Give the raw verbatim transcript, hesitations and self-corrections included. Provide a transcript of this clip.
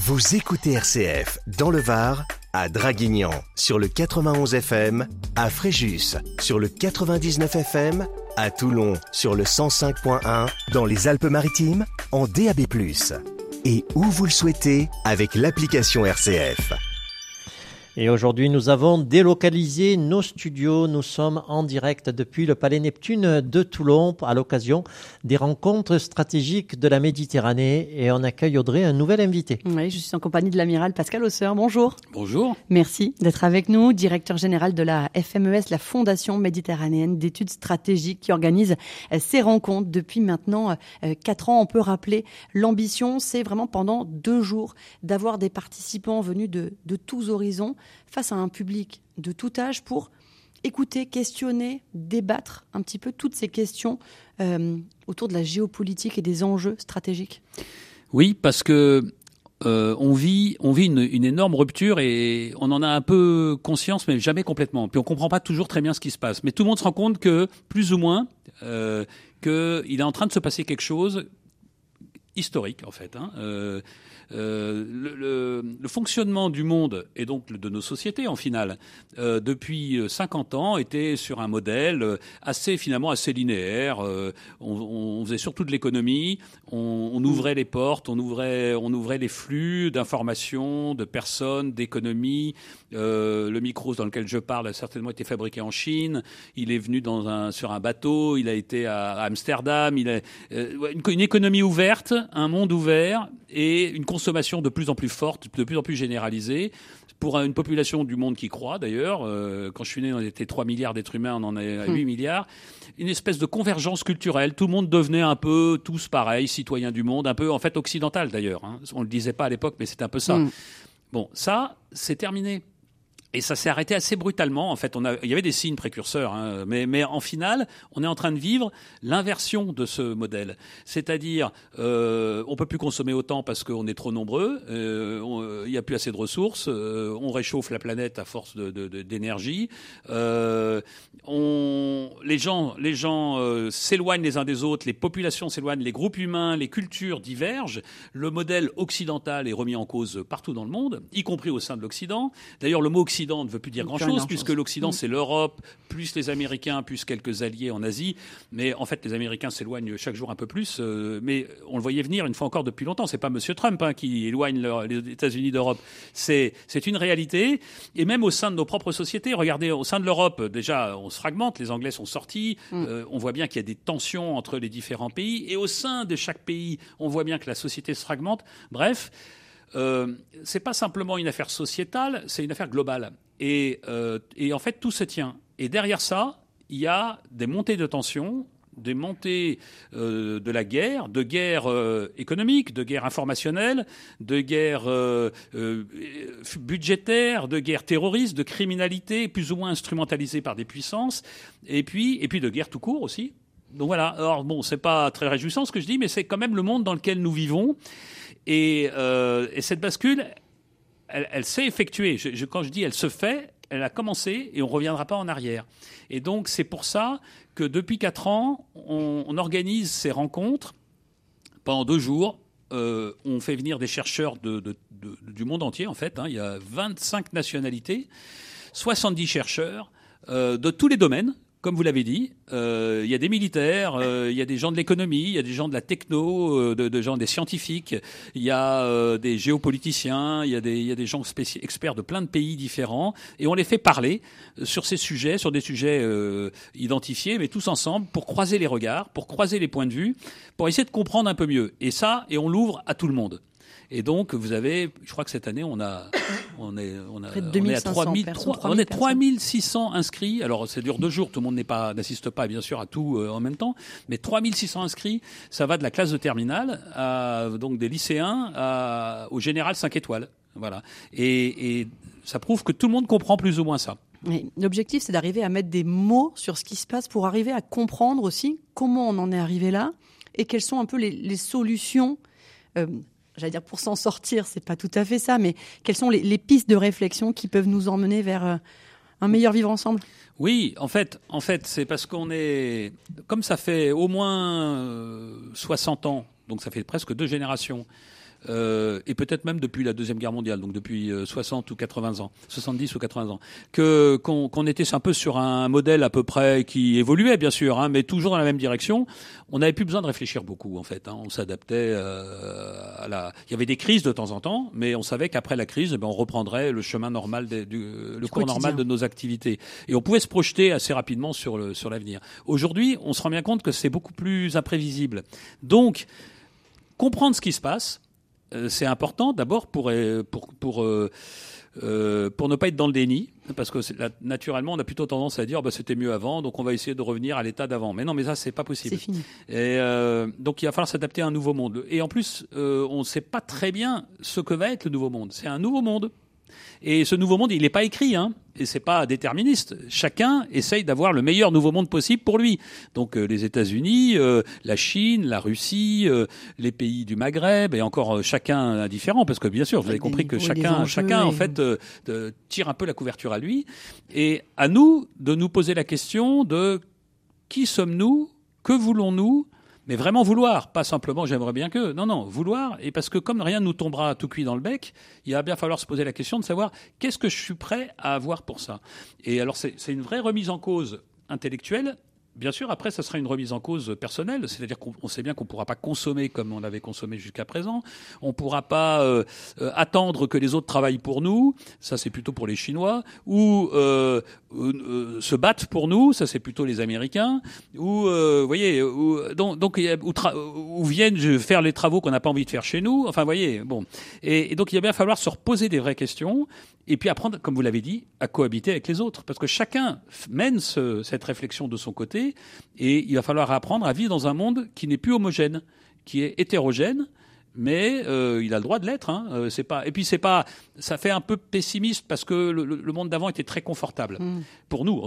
Vous écoutez R C F dans le Var, à Draguignan sur le quatre-vingt-onze F M, à Fréjus sur le quatre-vingt-dix-neuf F M, à Toulon sur le cent cinq point un, dans les Alpes-Maritimes en D A B plus, et où vous le souhaitez avec l'application R C F. Et aujourd'hui, nous avons délocalisé nos studios. Nous sommes en direct depuis le Palais Neptune de Toulon à l'occasion des rencontres stratégiques de la Méditerranée. Et on accueille Audrey, un nouvel invité. Oui, je suis en compagnie de l'amiral Pascal Hausseur. Bonjour. Bonjour. Merci d'être avec nous, directeur général de la F M E S, la Fondation méditerranéenne d'études stratégiques, qui organise ces rencontres depuis maintenant quatre ans. On peut rappeler l'ambition, c'est vraiment pendant deux jours d'avoir des participants venus de, de tous horizons, face à un public de tout âge, pour écouter, questionner, débattre un petit peu toutes ces questions euh, autour de la géopolitique et des enjeux stratégiques. Oui, parce que euh, on vit, on vit une, une énorme rupture et on en a un peu conscience, mais jamais complètement. Puis on comprend pas toujours très bien ce qui se passe. Mais tout le monde se rend compte que, plus ou moins, euh, qu'il est en train de se passer quelque chose historique, en fait. Hein. Euh, Euh, le, le, le fonctionnement du monde et donc de nos sociétés en finale euh, depuis cinquante ans était sur un modèle assez finalement assez linéaire. Euh, on, on faisait surtout de l'économie, on, on ouvrait les portes, on ouvrait, on ouvrait les flux d'informations, de personnes, d'économie. Euh, le micro dans lequel je parle a certainement été fabriqué en Chine. Il est venu dans un, sur un bateau, il a été à, à Amsterdam. Il a euh, une, une économie ouverte, un monde ouvert et une consommation de plus en plus forte, de plus en plus généralisée, pour une population du monde qui croît d'ailleurs. Euh, quand je suis né, on était trois milliards d'êtres humains, on en est à huit milliards. Une espèce de convergence culturelle. Tout le monde devenait un peu tous pareils, citoyens du monde, un peu en fait occidental d'ailleurs. Hein. On le disait pas à l'époque, mais c'est un peu ça. Mm. Bon, ça, c'est terminé. Et ça s'est arrêté assez brutalement. En fait, on a, il y avait des signes précurseurs, hein, mais, mais en finale, on est en train de vivre l'inversion de ce modèle. C'est-à-dire, euh, on peut plus consommer autant parce qu'on est trop nombreux, euh, on, il y a plus assez de ressources, euh, on réchauffe la planète à force de, de, de, d'énergie. Euh, on, les gens, les gens euh, s'éloignent les uns des autres, les populations s'éloignent, les groupes humains, les cultures divergent. Le modèle occidental est remis en cause partout dans le monde, y compris au sein de l'Occident. D'ailleurs, le mot occidental L'Occident ne veut plus dire grand-chose, puisque l'Occident, c'est l'Europe, plus les Américains, plus quelques alliés en Asie. Mais en fait, les Américains s'éloignent chaque jour un peu plus. Euh, mais on le voyait venir une fois encore depuis longtemps. C'est pas M. Trump hein, qui éloigne leur, les États-Unis d'Europe. C'est, c'est une réalité. Et même au sein de nos propres sociétés, regardez, au sein de l'Europe, déjà, on se fragmente. Les Anglais sont sortis. Mm. Euh, on voit bien qu'il y a des tensions entre les différents pays. Et au sein de chaque pays, on voit bien que la société se fragmente. Bref. Euh, c'est pas simplement une affaire sociétale, c'est une affaire globale. Et, euh, et en fait, tout se tient. Et derrière ça, il y a des montées de tension, des montées euh, de la guerre, de guerre euh, économique, de guerre informationnelle, de guerre euh, euh, budgétaire, de guerre terroriste, de criminalité plus ou moins instrumentalisée par des puissances, et puis, et puis de guerre tout court aussi. Donc voilà. Alors bon, c'est pas très réjouissant ce que je dis, mais c'est quand même le monde dans lequel nous vivons. Et, euh, et cette bascule, elle, elle s'est effectuée. Je, je, quand je dis elle se fait, elle a commencé et on ne reviendra pas en arrière. Et donc c'est pour ça que depuis quatre ans, on, on organise ces rencontres pendant deux jours. Euh, on fait venir des chercheurs de, de, de, du monde entier en fait. Hein. Il y a vingt-cinq nationalités, soixante-dix chercheurs euh, de tous les domaines. Comme vous l'avez dit, euh, il y a des militaires, euh, il y a des gens de l'économie, il y a des gens de la techno, euh, de, de gens des scientifiques, il y a euh, des géopoliticiens, il y a des, il y a des gens spéci- experts de plein de pays différents, et on les fait parler sur ces sujets, sur des sujets euh, identifiés, mais tous ensemble pour croiser les regards, pour croiser les points de vue, pour essayer de comprendre un peu mieux. Et ça, et on l'ouvre à tout le monde. Et donc, vous avez, je crois que cette année, on a, on est, on a, on est à trois mille, on est trois mille six cents inscrits. Alors, ça dure deux jours. Tout le monde n'est pas, n'assiste pas, bien sûr, à tout euh, en même temps. Mais trois mille six cents inscrits, ça va de la classe de terminale à, donc des lycéens à, au général cinq étoiles. Voilà. Et, et ça prouve que tout le monde comprend plus ou moins ça. Oui. L'objectif, c'est d'arriver à mettre des mots sur ce qui se passe pour arriver à comprendre aussi comment on en est arrivé là et quelles sont un peu les, les solutions, euh, j'allais dire pour s'en sortir, c'est pas tout à fait ça, mais quelles sont les, les pistes de réflexion qui peuvent nous emmener vers euh, un meilleur vivre ensemble? Oui, en fait, en fait, c'est parce qu'on est, comme ça fait au moins euh, soixante ans, donc ça fait presque deux générations, euh, et peut-être même depuis la Deuxième Guerre mondiale, donc depuis euh, soixante ou quatre-vingts ans, soixante-dix ou quatre-vingts ans, que qu'on, qu'on était un peu sur un modèle à peu près qui évoluait bien sûr, hein, mais toujours dans la même direction. On n'avait plus besoin de réfléchir beaucoup en fait. Hein. On s'adaptait euh, à la. Il y avait des crises de temps en temps, mais on savait qu'après la crise, eh ben, on reprendrait le chemin normal, des, du, le du cours quotidien. normal de nos activités, et on pouvait se projeter assez rapidement sur le sur l'avenir. Aujourd'hui, on se rend bien compte que c'est beaucoup plus imprévisible. Donc, comprendre ce qui se passe, euh, c'est important d'abord pour euh, pour pour euh, euh, pour ne pas être dans le déni, parce que c'est, là, naturellement, on a plutôt tendance à dire bah, c'était mieux avant, donc on va essayer de revenir à l'état d'avant. Mais non, mais ça, c'est pas possible. C'est fini. Et euh, donc, il va falloir s'adapter à un nouveau monde. Et en plus, euh, on ne sait pas très bien ce que va être le nouveau monde. C'est un nouveau monde. Et ce nouveau monde, il n'est pas écrit, hein, et c'est pas déterministe. Chacun essaye d'avoir le meilleur nouveau monde possible pour lui. Donc euh, les États-Unis, euh, la Chine, la Russie, euh, les pays du Maghreb, et encore euh, chacun différent, parce que bien sûr, vous avez compris que chacun, chacun en fait euh, euh, tire un peu la couverture à lui. Et à nous de nous poser la question de qui sommes-nous, que voulons-nous? Mais vraiment vouloir, pas simplement j'aimerais bien que. Non, non, vouloir. Et parce que comme rien ne nous tombera tout cuit dans le bec, il va bien falloir se poser la question de savoir qu'est-ce que je suis prêt à avoir pour ça. Et alors c'est, c'est une vraie remise en cause intellectuelle. Bien sûr, après, ça sera une remise en cause personnelle, c'est-à-dire qu'on on sait bien qu'on ne pourra pas consommer comme on avait consommé jusqu'à présent, on ne pourra pas euh, euh, attendre que les autres travaillent pour nous, ça c'est plutôt pour les Chinois, ou euh, euh, se battre pour nous, ça c'est plutôt les Américains, ou, euh, vous voyez, ou, donc, donc ou, tra- ou viennent faire les travaux qu'on n'a pas envie de faire chez nous, enfin, vous voyez, bon. Et, et donc, il va bien falloir se reposer des vraies questions, et puis apprendre, comme vous l'avez dit, à cohabiter avec les autres, parce que chacun mène ce, cette réflexion de son côté, et il va falloir apprendre à vivre dans un monde qui n'est plus homogène, qui est hétérogène, mais euh, il a le droit de l'être. Hein. Euh, c'est pas. Et puis c'est pas. Ça fait un peu pessimiste parce que le, le monde d'avant était très confortable mmh. pour nous.